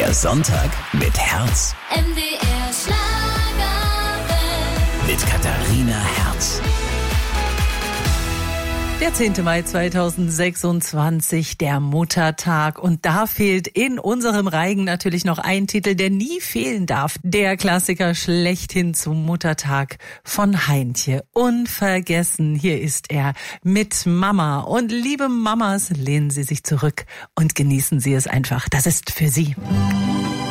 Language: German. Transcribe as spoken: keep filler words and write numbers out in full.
Der Sonntag mit Herz. M D R Schlagerwelt. Mit Katharina Herz. Der zehnte Mai zweitausendsechsundzwanzig, der Muttertag. Und da fehlt in unserem Reigen natürlich noch ein Titel, der nie fehlen darf. Der Klassiker schlechthin zum Muttertag von Heintje. Unvergessen, hier ist er mit Mama. Und liebe Mamas, lehnen Sie sich zurück und genießen Sie es einfach. Das ist für Sie.